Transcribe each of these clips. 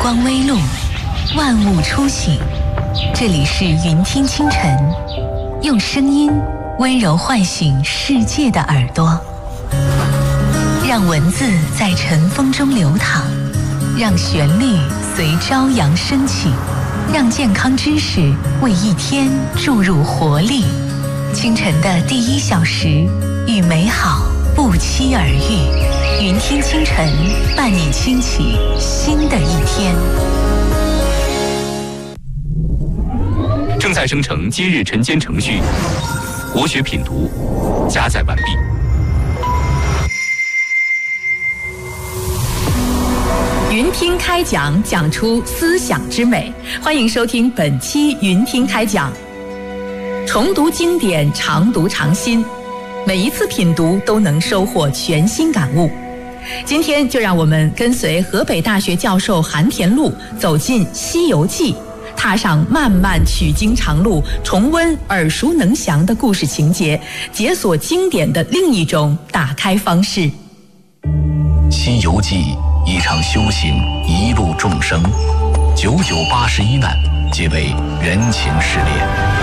光微露，万物初醒。这里是云听清晨，用声音温柔唤醒世界的耳朵，让文字在晨风中流淌，让旋律随朝阳升起，让健康知识为一天注入活力。清晨的第1小时，与美好不期而遇。云听清晨，伴你轻启新的一天。 正在生成今日晨间程序，国学品读加载完毕。 云听开讲，讲出思想之美。欢迎收听本期云听开讲。重读经典，常读常新，每一次品读都能收获全新感悟。今天就让我们跟随河北大学教授韩田禄走进《西游记》，踏上漫漫取经长路，重温耳熟能详的故事情节，解锁经典的另一种打开方式。《 西游记》一场修行，一路众生，99、81难，皆为缘情试炼。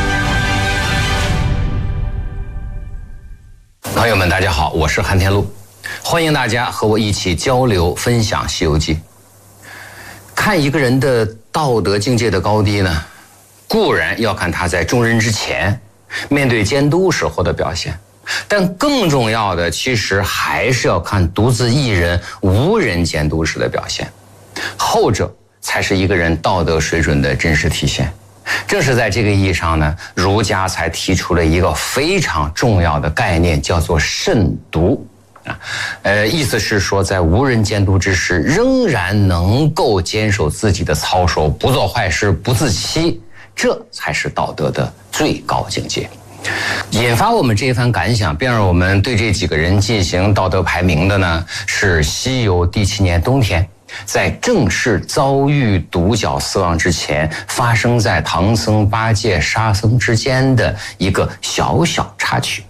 朋友们大家好，我是韩田禄，欢迎大家和我一起交流分享《西游记》。看一个人的道德境界的高低呢，固然要看他在众人之前面对监督时候的表现，但更重要的其实还是要看独自一人无人监督时的表现，后者才是一个人道德水准的真实体现。正是在这个意义上呢，儒家才提出了一个非常重要的概念，叫做慎独。意思是说，在无人监督之时，仍然能够坚守自己的操守，不做坏事，不自欺，这才是道德的最高境界。引发我们这一番感想，并让我们对这几个人进行道德排名的呢，是西游第7年冬天，在正式遭遇独角四王之前，发生在唐僧8戒沙僧之间的一个小小插曲。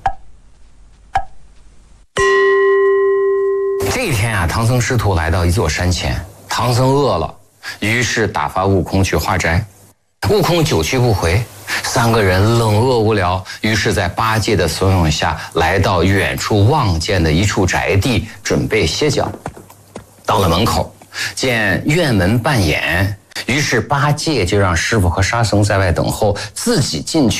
这一天啊，唐僧师徒来到一座山前，唐僧饿了，于是打发悟空去化斋。悟空久去不回，3个人冷饿无聊，于是在8戒的怂恿下，来到远处望见的一处宅地，准备歇脚。到了门口，见院门半掩，于是8戒就让师傅和沙僧在外等候，自己进去